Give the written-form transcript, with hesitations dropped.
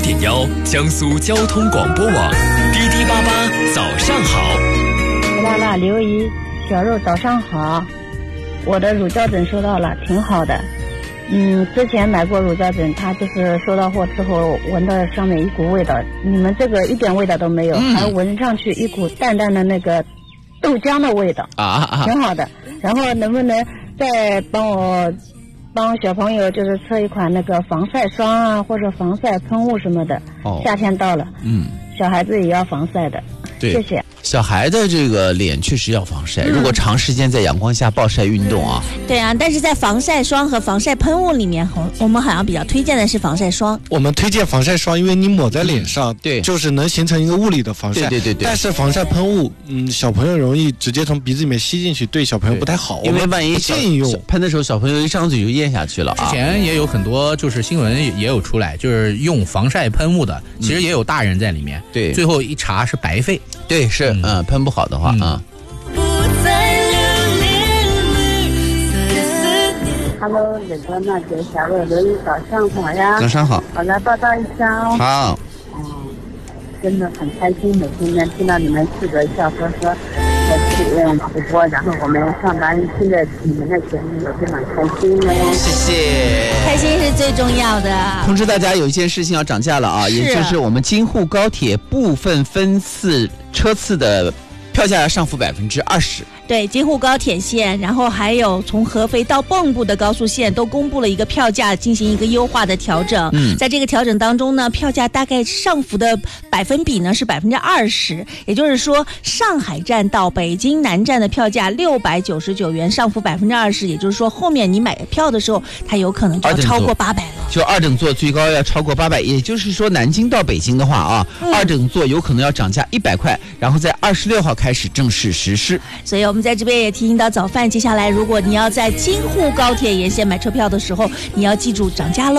1.1江苏交通广播网，滴滴八八早上好。 辣辣刘姨，小肉早上好，我的乳胶枕收到了，挺好的。之前买过乳胶枕，它就是收到货之后闻到上面一股味道，你们这个一点味道都没有，还闻上去一股淡淡的那个豆浆的味道挺好的。然后能不能再帮小朋友就是测一款那个防晒霜啊，或者防晒喷雾什么的。夏天到了，小孩子也要防晒的。 对， 谢谢。 小孩的这个脸确实要防晒，如果长时间在阳光下暴晒运动啊。 对啊，但是在防晒霜和防晒喷雾里面，我们好像比较推荐的是防晒霜。 我们推荐防晒霜，因为你抹在脸上， 对， 就是能形成一个物理的防晒。 对。 但是防晒喷雾，小朋友容易直接从鼻子里面吸进去，对小朋友不太好。 因为万一建议用喷的时候，小朋友一张嘴就咽下去了啊。 之前也有很多就是新闻也有出来，就是用防晒喷雾的，其实也有大人在里面。 对， 最后一查是白费。 对，是喷不好的话啊。 Hello， 这个娜姐、小乐刘姨，早上好呀！ 早上好， 我来报道一下哦。 好。 真的很开心，每天能听到你们4个笑呵呵的直播，然后我们上班听着你们的节目，也是蛮开心的。 谢谢。 开心是最重要的。 通知大家有一件事情要涨价了啊，也就是我们京沪高铁部分分次车次的票价要上浮20%。 对，京沪高铁线，然后还有从合肥到蚌埠的高速线都公布了一个票价进行一个优化的调整。在这个调整当中呢，票价大概上浮的百分比呢是20%，也就是说上海站到北京南站的票价699元，上浮20%，也就是说后面你买票的时候，它有可能就要超过800了。 就2等座最高要超过800，也就是说南京到北京的话啊，2等座有可能要涨价100块，然后在26号开始正式实施。 所以我们在这边也提醒到早饭，接下来如果你要在京沪高铁沿线买车票的时候，你要记住涨价喽。